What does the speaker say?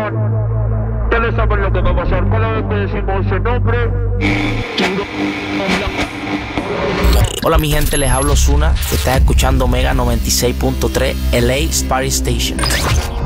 Ustedes saben lo que va a pasar. Cada vez que decimos ese nombre. Hola mi gente, les hablo Zuna. Estás escuchando Mega 96.3 LA Party Station.